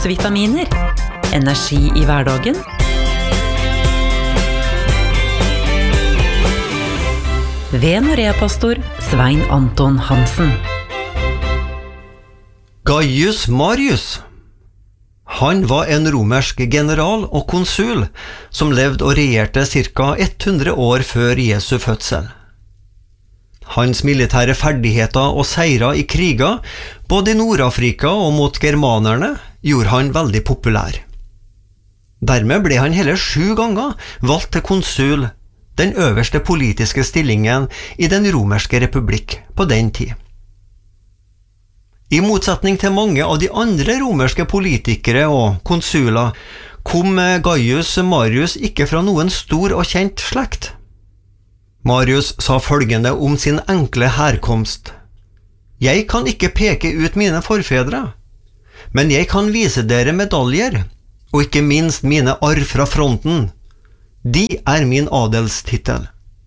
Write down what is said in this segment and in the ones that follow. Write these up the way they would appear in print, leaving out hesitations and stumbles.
trosvitaminer. Energi i hverdagen. Ved Norea-pastor Svein Anton Hansen. Gaius Marius. Han var en romersk general og konsul som levde og regjerte ca. 100 år før Jesu fødsel. Hans militære ferdigheter og seirer i kriger, både i Nord-Afrika og mot germanerne, gjorde han veldig populær. Dermed ble han hele 7 ganger valgt til konsul, den øverste politiske stillingen i den romerske republikk på den tid. I motsetning til mange av de andre romerske politikere og konsuler, kom Gaius Marius ikke fra noen stor og kjent slekt. Marius sa følgende om sin enkle herkomst: «Jeg kan ikke peke ut mine forfedre, men jeg kan vise dere medaljer, og ikke minst mine arr fra fronten. De er min adelstitel.»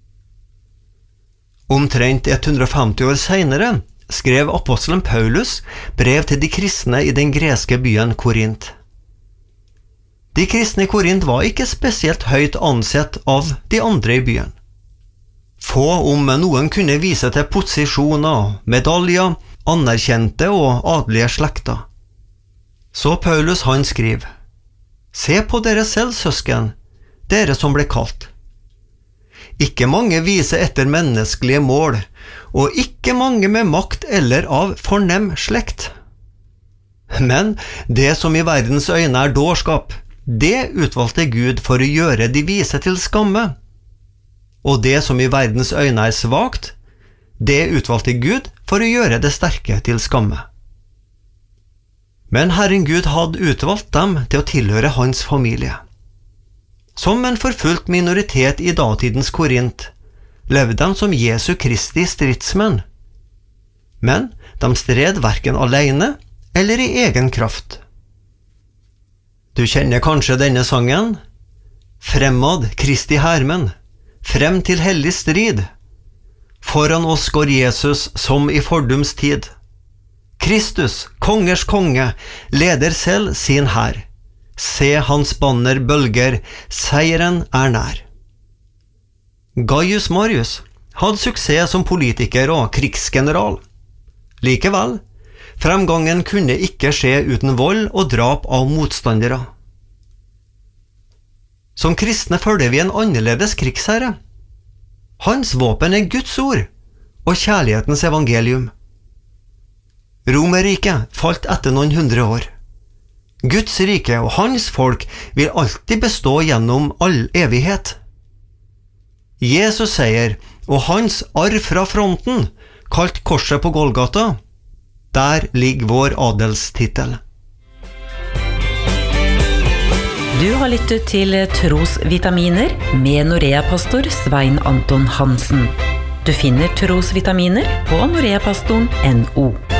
Omtrent 150 år senere skrev apostelen Paulus brev til de kristne i den greske byen Korint. De kristne i Korint var ikke spesielt høyt ansett av de andre i byen. Få om noen kunne vise til posisjoner, medaljer, anerkjente og adelige slekter. Så Paulus han skriver: «Se på dere selv, søsken, dere som ble kalt. Ikke mange viser etter menneskelige mål, og ikke mange med makt eller av fornem slekt. Men det som i verdens øyne er dårskap, det utvalgte Gud for å gjøre de vise til skamme. Og det som i verdens øyne er svagt, det utvalgte Gud for å gjøre det sterke til skamme. Men Herren Gud hadde utvalgt dem til å tilhøre hans familie. Som en forfulgt minoritet i datidens Korint, levde de som Jesu Kristi stridsmenn. Men de stred hverken alene eller i egen kraft. Du kjenner kanskje denne sangen? Fremad Kristi hermen, frem til hellig strid. Foran oss går Jesus som i fordums tid. Kristus, kongers konge, leder selv sin hær. Se hans banner bølger, seieren er nær. Gaius Marius hadde suksess som politiker og krigsgeneral. Likevel, fremgangen kunne ikke skje uten vold og drap av motstandere. Som kristne følger vi en annerledes krigsherre. Hans våpen er Guds ord og kjærlighetens evangelium. Romerriket falt etter noen 100 år. Guds rike og hans folk vil alltid bestå gjennom all evighet. Jesus seier og hans arr fra fronten, kalt korset på Golgata, der ligger vår adelstitel. Du har lyttet til Trosvitaminer med Norea-pastor Svein Anton Hansen. Du finner Trosvitaminer på noreapastoren.no.